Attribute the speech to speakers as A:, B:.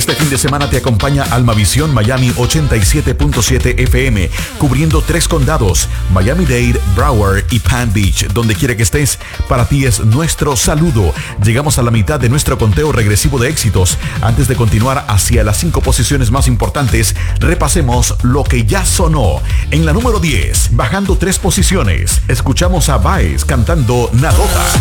A: Este fin de semana te acompaña Almavisión Miami 87.7 FM, cubriendo 3 condados, Miami-Dade, Broward y Palm Beach. Donde quiera que estés, para ti es nuestro saludo. Llegamos a la mitad de nuestro conteo regresivo de éxitos. Antes de continuar hacia las 5 posiciones más importantes, repasemos lo que ya sonó. En la número 10, bajando 3 posiciones, escuchamos a Baez cantando Nadota.